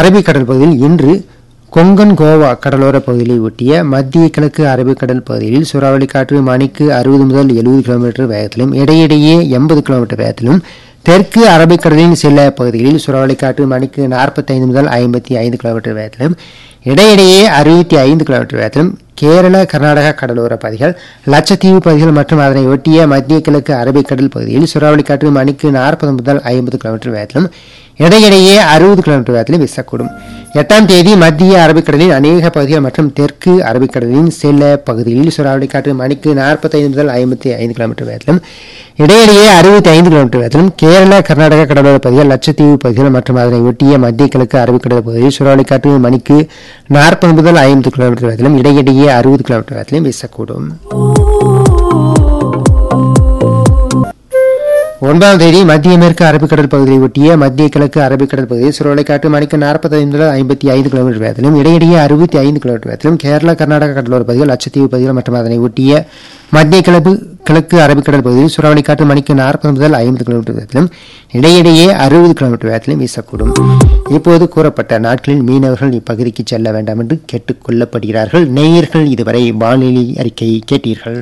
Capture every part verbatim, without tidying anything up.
அரபிக்கடல் பகுதியில் இன்று கொங்கன் கோவா கடலோர பகுதியை ஒட்டிய மத்திய கிழக்கு அரபிக்கடல் பகுதியில் சூறாவளி காற்று மணிக்கு அறுபது முதல் எழுபது கிலோமீட்டர் வேகத்திலும் இடையிடையே எண்பது கிலோமீட்டர் வேகத்திலும், தெற்கு அரபிக்கடலின் சில பகுதிகளில் சூறாவளி காற்று மணிக்கு நாற்பத்தி ஐந்து முதல் ஐம்பத்தி ஐந்து கிலோமீட்டர் வேகத்திலும் இடையிடையே அறுபத்தி ஐந்து கிலோமீட்டர் வேகத்திலும், கேரள கர்நாடக கடலோர பகுதிகள், லட்சத்தீவு பகுதிகள் மற்றும் அதனை ஒட்டிய மத்திய கிழக்கு அரபிக்கடல் பகுதியில் சூறாவளி காற்று மணிக்கு நாற்பது முதல் ஐம்பது கிலோமீட்டர் வேகத்திலும் இடையிடையே அறுபது கிலோமீட்டர் வேகத்திலும் வீசக்கூடும். எட்டாம் தேதி மத்திய அரபிக்கடலின் அநேக பகுதிகள் மற்றும் தெற்கு அரபிக்கடலின் சில பகுதிகளில் சூறாவளி காற்று மணிக்கு நாற்பத்தி ஐந்து முதல் ஐம்பத்தி ஐந்து கிலோமீட்டர் வேகத்திலும் இடையிடையே அறுபத்தி ஐந்து கிலோமீட்டர் வேகத்திலும், கேரள கர்நாடக கடலோர பகுதிகள், லட்சத்தீவு பகுதிகள் மற்றும் அதனை ஒட்டிய மத்திய கிழக்கு அரபிக்கடல் பகுதியில் சூறாவளி காற்று மணிக்கு நாற்பது முதல் ஐம்பது கிலோமீட்டர் வேகத்திலும் இடையிடையே அறுபது கிலோமீட்டர் வேகத்திலும் வீசக்கூடும். ஒன்பதாம் தேதி மத்திய மேற்கு அரபிக்கடல் பகுதியை ஒட்டிய மத்திய கிழக்கு அரபிக்கடல் பகுதியில் சூறாவளி காற்று மணிக்கு நாற்பத்தி ஐந்து முதல் ஐம்பத்தி ஐந்து கிலோமீட்டர் வேகத்திலும் இடையிடையே அறுபத்தி ஐந்து கிலோமீட்டர் வேகத்திலும், கேரளா கர்நாடக கடலோர பகுதிகள், லட்சத்தீவு பகுதிகள் மற்றும் அதனை ஒட்டிய மத்திய கிழக்கு கிழக்கு அரபிக்கடல் பகுதியில் சூறாவளி காற்று மணிக்கு நாற்பது முதல் ஐம்பது கிலோமீட்டர் வேகத்திலும் இடையிடையே அறுபது கிலோமீட்டர் வேகத்திலும் வீசக்கூடும். இப்போது கூறப்பட்ட நாட்களில் மீனவர்கள் இப்பகுதிக்கு செல்ல வேண்டாம் என்று கேட்டுக் கொள்ளப்படுகிறார்கள். நேயர்கள் இதுவரை வானிலை அறிக்கை கேட்டீர்கள்.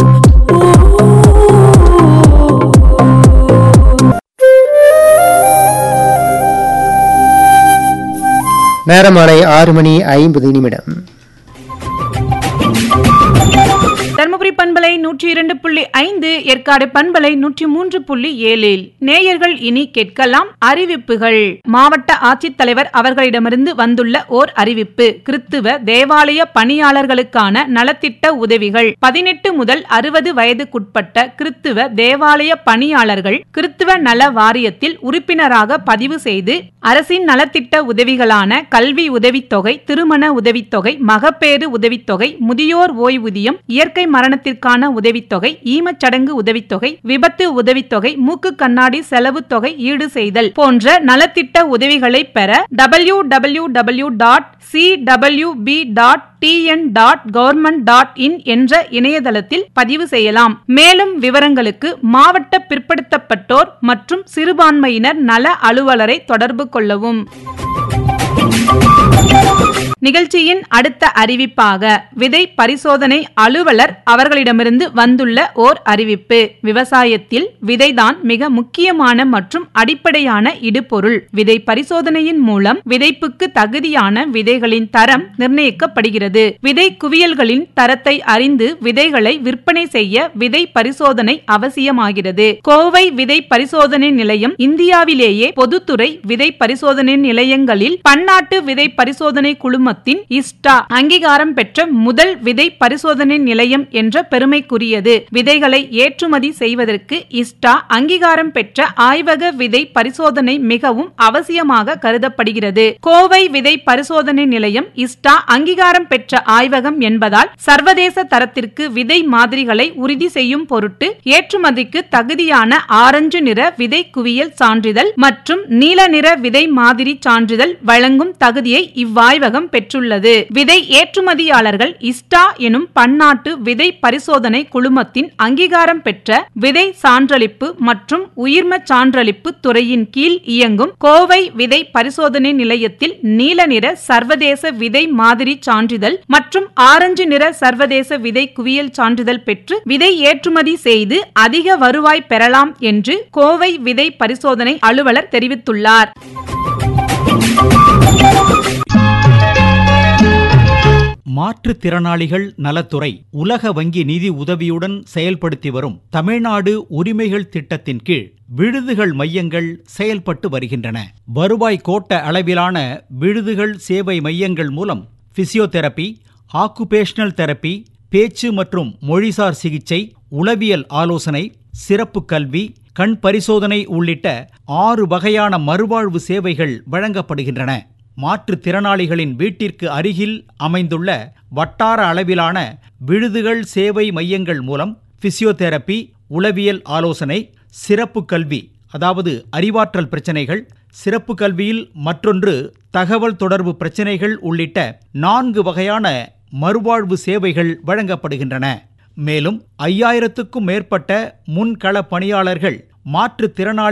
நேரம் மாலை ஆறு மணி ஐம்பது நிமிடம். தர்மபுரி பண்பலை நூற்றி இரண்டு புள்ளி ஐந்து, ஏற்காடு பண்பலை நூற்றி மூன்று புள்ளி ஏழில் நேயர்கள் இனி கேட்கலாம் அறிவிப்புகள். மாவட்ட ஆட்சித்தலைவர் அவர்களிடமிருந்து வந்துள்ள ஓர் அறிவிப்பு. கிறித்துவ தேவாலய பணியாளர்களுக்கான நலத்திட்ட உதவிகள். பதினெட்டு முதல் அறுபது வயதுக்குட்பட்ட கிறித்துவ தேவாலய பணியாளர்கள் கிறித்துவ நல வாரியத்தில் உறுப்பினராக பதிவு செய்து அரசின் நலத்திட்ட உதவிகளான கல்வி உதவித்தொகை, திருமண உதவித்தொகை, மகப்பேறு உதவித்தொகை, முதியோர் ஓய்வூதியம், இயற்கை மரணத்திற்கான உதவித்தொகை, ஈமச்சடங்கு உதவித்தொகை, விபத்து உதவித்தொகை, மூக்கு கண்ணாடி செலவு தொகை ஈடு செய்தல் போன்ற நலத்திட்ட உதவிகளை பெற W W W dot C W B dot T N dot government dot in என்ற இணையதளத்தில் பதிவு செய்யலாம். மேலும் விவரங்களுக்கு மாவட்ட பிற்படுத்தப்பட்டோர் மற்றும் சிறுபான்மையினர் நல அலுவலரை தொடர்பு கொள்ளவும். நிகழ்ச்சியின் அடுத்த அறிவிப்பாக விதை பரிசோதனை அலுவலர் அவர்களிடமிருந்து வந்துள்ள ஓர் அறிவிப்பு. விவசாயத்தில் விதைதான் மிக முக்கியமான மற்றும் அடிப்படையான இடுபொருள். விதை பரிசோதனையின் மூலம் விதைப்புக்கு தகுதியான விதைகளின் தரம் நிர்ணயிக்கப்படுகிறது. விதை குவியல்களின் தரத்தை அறிந்து விதைகளை விற்பனை செய்ய விதை பரிசோதனை அவசியமாகிறது. கோவை விதை பரிசோதனை நிலையம் இந்தியாவிலேயே பொதுத்துறை விதை பரிசோதனை நிலையங்களில் பன்னாட்டு விதை பரிசோதனை குழுமத்தின் இஸ்டா அங்கீகாரம் பெற்ற முதல் விதை பரிசோதனை நிலையம் என்ற பெருமைக்குரியது. விதைகளை ஏற்றுமதி செய்வதற்கு இஸ்டா அங்கீகாரம் பெற்ற ஆய்வக விதை பரிசோதனை மிகவும் அவசியமாக கருதப்படுகிறது. கோவை விதை பரிசோதனை நிலையம் இஸ்டா அங்கீகாரம் பெற்ற ஆய்வகம் என்பதால் சர்வதேச தரத்திற்கு விதை மாதிரிகளை உறுதி செய்யும் பொருட்டு ஏற்றுமதிக்கு தகுதியான ஆரஞ்சு நிற விதை குவியல் சான்றிதழ் மற்றும் நீல நிற விதை மாதிரி சான்றிதழ் வழங்கும் தகுதியை இவ்வாய்வகம் பெற்றுள்ளது. விதை ஏற்றுமதியாளர்கள் இஸ்டா எனும் பன்னாட்டு விதை பரிசோதனை குழுமத்தின் அங்கீகாரம் பெற்ற விதை சான்றளிப்பு மற்றும் உயிர்ம சான்றளிப்பு துறையின் கீழ் இயங்கும் கோவை விதை பரிசோதனை நிலையத்தில் நீல நிற சர்வதேச விதை மாதிரி சான்றிதழ் மற்றும் ஆரஞ்சு நிற சர்வதேச விதை குவியல் சான்றிதழ் பெற்று விதை ஏற்றுமதி செய்து அதிக வருவாய் பெறலாம் என்று கோவை விதை பரிசோதனை அலுவலர் தெரிவித்துள்ளார். மாற்றுத்திறனாளிகள் நலத்துறை உலக வங்கி நிதி உதவியுடன் செயல்படுத்தி வரும் தமிழ்நாடு உரிமைகள் திட்டத்தின் கீழ் விடுதிகள் மையங்கள் செயல்பட்டு வருகின்றன. வருவாய் கோட்ட அளவிலான விடுதிகள் சேவை மையங்கள் மூலம் பிசியோதெரபி, ஆக்குபேஷனல் தெரபி, பேச்சு மற்றும் மொழிசார் சிகிச்சை, உளவியல் ஆலோசனை, சிறப்பு கல்வி, கண் பரிசோதனை உள்ளிட்ட ஆறு வகையான மறுவாழ்வு சேவைகள் வழங்கப்படுகின்றன. மாற்றுத்திறனாளிகளின் வீட்டிற்கு அருகில் அமைந்துள்ள வட்டார அளவிலான விடுதிகள் சேவை மையங்கள் மூலம் பிசியோதெரபி, உளவியல் ஆலோசனை, சிறப்பு கல்வி அதாவது அறிவாற்றல் பிரச்சினைகள், சிறப்பு கல்வியில் மற்றொன்று தகவல் தொடர்பு பிரச்சினைகள் உள்ளிட்ட நான்கு வகையான மறுவாழ்வு சேவைகள் வழங்கப்படுகின்றன. மேலும் ஐயாயிரத்துக்கும் மேற்பட்ட முன்கள பணியாளர்கள் மாற்றுத்திறனாளி